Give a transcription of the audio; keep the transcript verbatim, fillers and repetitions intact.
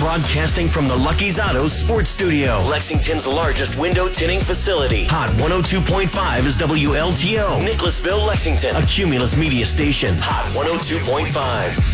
Broadcasting from the Lucky's Autos Sports Studio, Lexington's largest window tinting facility. Hot one oh two point five is W L T O. Nicholasville, Lexington, a Cumulus media station. Hot one oh two point five.